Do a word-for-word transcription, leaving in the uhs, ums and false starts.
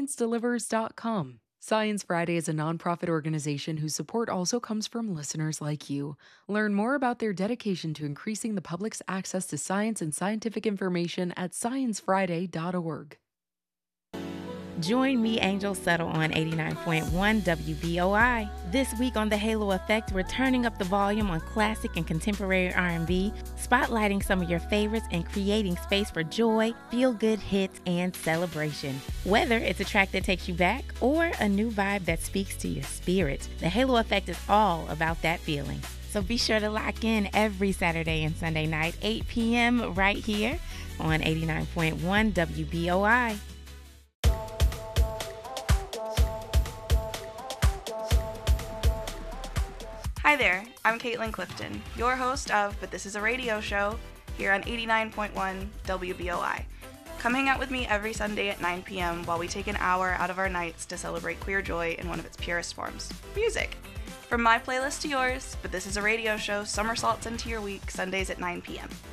science delivers dot com. Science Friday is a nonprofit organization whose support also comes from listeners like you. Learn more about their dedication to increasing the public's access to science and scientific information at science friday dot org. Join me, Angel Settle, on eighty-nine point one W B O I. This week on The Halo Effect, we're turning up the volume on classic and contemporary R and B, spotlighting some of your favorites and creating space for joy, feel-good hits, and celebration. Whether it's a track that takes you back or a new vibe that speaks to your spirit, The Halo Effect is all about that feeling. So be sure to lock in every Saturday and Sunday night, eight p.m. right here on eighty-nine point one W B O I. Hi there, I'm Caitlin Clifton, your host of But This Is a Radio Show, here on eighty-nine point one W B O I. Come hang out with me every Sunday at nine p.m. while we take an hour out of our nights to celebrate queer joy in one of its purest forms, music. From my playlist to yours, But This Is a Radio Show somersaults into your week, Sundays at nine p.m.